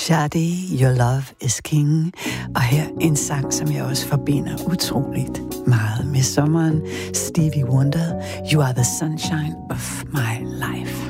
Sade, Your Love is King. Og her en sang, som jeg også forbinder utroligt meget med sommeren. Stevie Wonder, You Are the Sunshine of My Life.